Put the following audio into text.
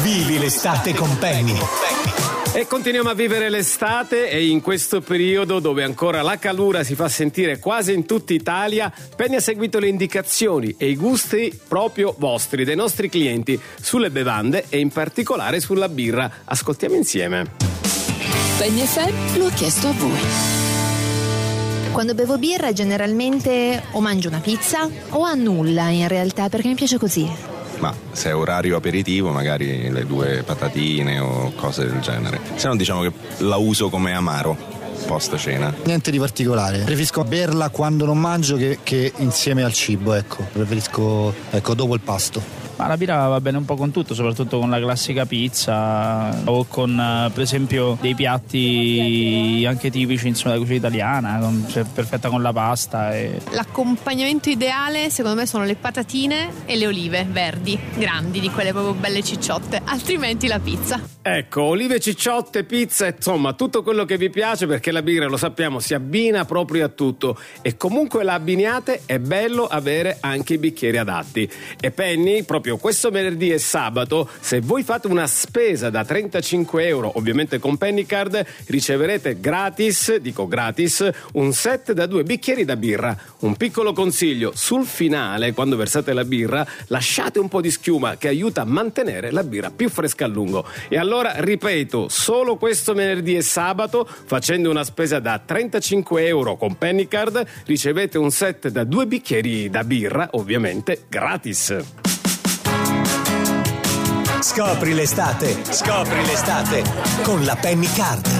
Vivi l'estate con Penny. E continuiamo a vivere l'estate, e in questo periodo dove ancora la calura si fa sentire quasi in tutta Italia, Penny ha seguito le indicazioni e i gusti proprio vostri, dei nostri clienti, sulle bevande e in particolare sulla birra. Ascoltiamo insieme. Penny FM lo ha chiesto a voi. Quando bevo birra generalmente o mangio una pizza o a nulla in realtà, perché mi piace così. Ma se è orario aperitivo magari le 2 patatine o cose del genere. Se no diciamo che la uso come amaro post cena. Niente di particolare, preferisco berla quando non mangio che insieme al cibo, ecco. Preferisco dopo il pasto. Ma la birra va bene un po' con tutto, soprattutto con la classica pizza o con per esempio dei piatti anche tipici della cucina italiana, perfetta con la pasta. L'accompagnamento ideale secondo me sono le patatine e le olive verdi, grandi, di quelle proprio belle cicciotte, altrimenti la pizza. Ecco, olive, cicciotte, pizza, insomma tutto quello che vi piace, perché la birra, lo sappiamo, si abbina proprio a tutto, e comunque la abbiniate è bello avere anche i bicchieri adatti. E Penny, proprio questo venerdì e sabato, se voi fate una spesa da 35 euro, ovviamente con Penny Card, riceverete gratis, un set da 2 bicchieri da birra. Un piccolo consiglio: sul finale, quando versate la birra, lasciate un po' di schiuma, che aiuta a mantenere la birra più fresca a lungo. E allora, ripeto, solo questo venerdì e sabato, facendo una spesa da 35 euro con Penny Card, ricevete un set da 2 bicchieri da birra, ovviamente gratis. Scopri l'estate con la Penny Card.